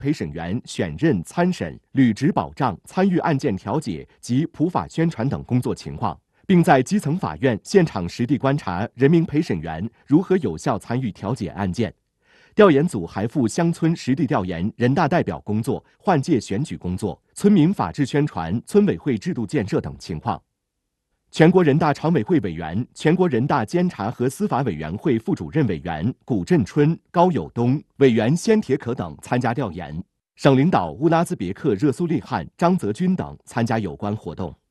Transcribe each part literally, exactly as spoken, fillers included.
陪审员选任、参审、履职保障、参与案件调解及普法宣传等工作情况，并在基层法院现场实地观察人民陪审员如何有效参与调解案件。调研组还赴乡村实地调研人大代表工作、换届选举工作、村民法治宣传、村委会制度建设等情况。全国人大常委会委员、全国人大监察和司法委员会副主任委员古振春、高友东、委员先铁可等参加调研，省领导乌拉兹别克热苏利汗、张泽军等参加有关活动。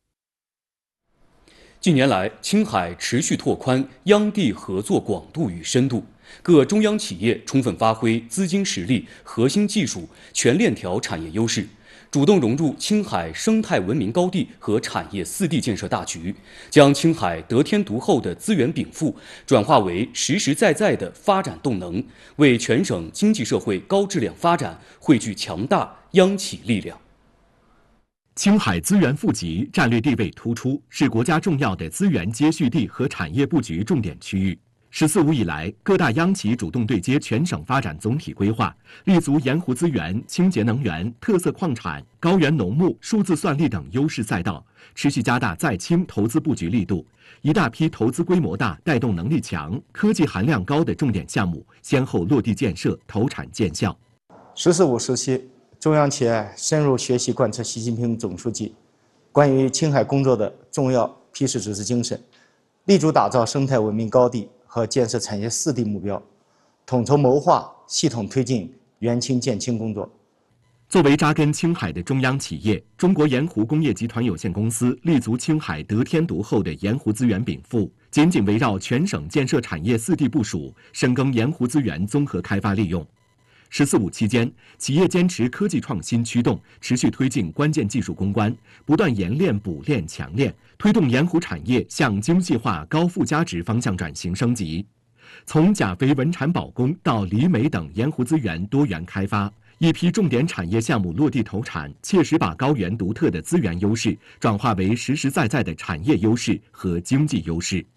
近年来，青海持续拓宽央地合作广度与深度，各中央企业充分发挥资金实力、核心技术、全链条产业优势，主动融入青海生态文明高地和产业四地建设大局，将青海得天独厚的资源禀赋转化为实实在在的发展动能，为全省经济社会高质量发展汇聚强大央企力量。 青海资源富集战略地位突出，是国家重要的资源接续地和产业布局重点区域。“十四五”以来，各大央企主动对接全省发展总体规划，立足盐湖资源、清洁能源、特色矿产、高原农牧、数字算力等优势赛道，持续加大在青投资布局力度。一大批投资规模大、带动能力强、科技含量高的重点项目先后落地建设、投产见效。 “十四五”时期，中央企业深入学习贯彻习近平总书记关于青海工作的重要批示指示精神，力主打造生态文明高地和建设产业四地目标，统筹谋划、系统推进援青建青工作。 作为扎根青海的中央企业，中国盐湖工业集团有限公司立足青海得天独厚的盐湖资源禀赋，紧紧围绕全省建设产业四地部署，深耕盐湖资源综合开发利用。“十四五”期间，企业坚持科技创新驱动，持续推进关键技术攻关，不断研炼补炼强炼，推动盐湖产业向精细化、高附加值方向转型升级。从钾肥文产保工到锂镁等盐湖资源多元开发，一批重点产业项目落地投产，切实把高原独特的资源优势转化为实实在在的产业优势和经济优势。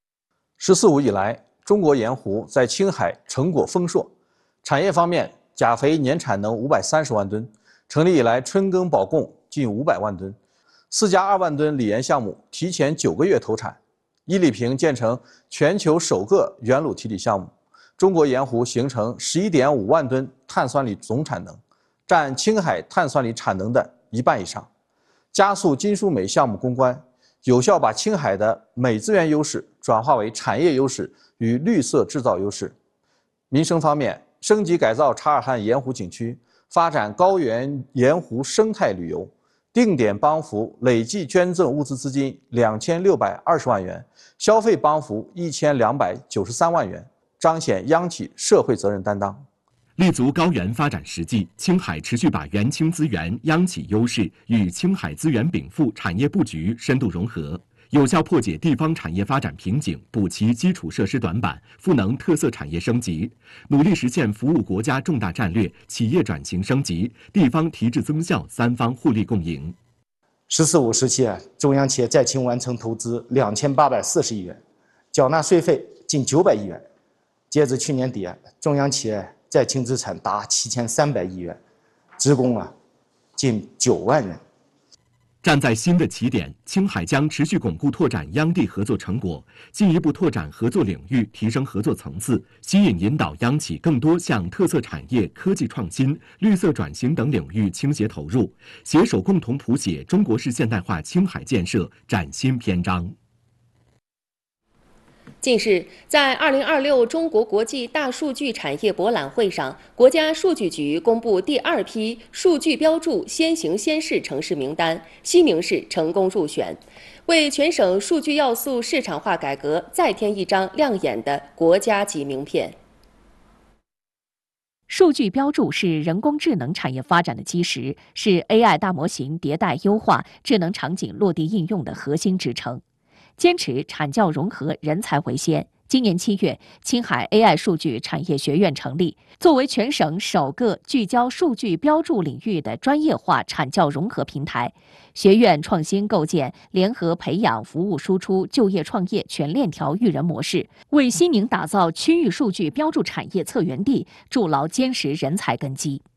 “十四五”以来，中国盐湖在青海成果丰硕。产业方面，钾肥年产能五百三十万吨，成立以来春耕保供近五百万吨，四加二万吨锂盐项目提前九个月投产，伊犁平建成全球首个原卤提锂项目，中国盐湖形成十一点五万吨碳酸锂总产能，占青海碳酸锂产能的一半以上，加速金属镁项目攻关，有效把青海的镁资源优势转化为产业优势与绿色制造优势。民生方面，升级改造察尔汗盐湖景区，发展高原盐湖生态旅游，定点帮扶累计捐赠物资资金两千六百二十万元，消费帮扶一千两百九十三万元，彰显央企社会责任担当。 立足高原发展实际，青海持续把援青资源、央企优势与青海资源禀赋产业布局深度融合，有效破解地方产业发展瓶颈，补齐基础设施短板，赋能特色产业升级，努力实现服务国家重大战略、企业转型升级、地方提质增效三方互利共赢。 “十四五”时期，中央企业在青完成投资两千八百四十亿元，缴纳税费近九百亿元。截至去年底，中央企业在青资产达七千三百亿元，职工啊近九万人。 站在新的起点，青海将持续巩固拓展央地合作成果，进一步拓展合作领域，提升合作层次，吸引引导央企更多向特色产业、科技创新、绿色转型等领域倾斜投入，携手共同谱写中国式现代化青海建设崭新篇章。 近日，在二零二六中国国际大数据产业博览会上，国家数据局公布第二批数据标注先行先试城市名单，西宁市成功入选，为全省数据要素市场化改革再添一张亮眼的国家级名片。 数据标注是人工智能产业发展的基石，是 A I 大模型迭代优化、智能场景落地应用的核心支撑。坚持产教融合、人才为先。今年七月，青海 A I 数据产业学院成立，作为全省首个聚焦数据标注领域的专业化产教融合平台。学院创新构建联合培养、服务输出、就业创业全链条育人模式，为西宁打造区域数据标注产业策源地筑牢坚实人才根基。